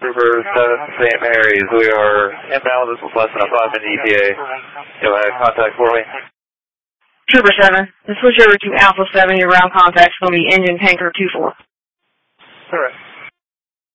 River 7 St. Mary's. We are inbound. This was less than a 5-minute ETA. You'll have contact for me. Trooper 7, the switch over to Alpha 7, your ground contact's going to be engine tanker 24. Correct.